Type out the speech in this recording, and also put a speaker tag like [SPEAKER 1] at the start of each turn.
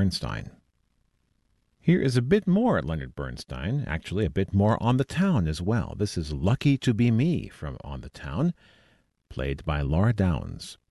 [SPEAKER 1] Bernstein. Here is a bit more Leonard Bernstein, actually a bit more On the Town as well. This is Lucky to Be Me from On the Town, played by Laura Downs.